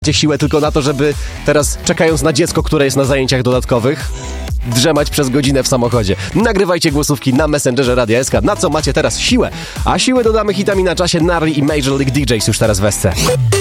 Macie siłę tylko na to, żeby teraz, czekając na dziecko, które jest na zajęciach dodatkowych, drzemać przez godzinę w samochodzie. Nagrywajcie głosówki na Messengerze Radia SK. Na co macie teraz siłę? A siłę dodamy hitami na czasie Nari i Major League DJs już teraz w SC.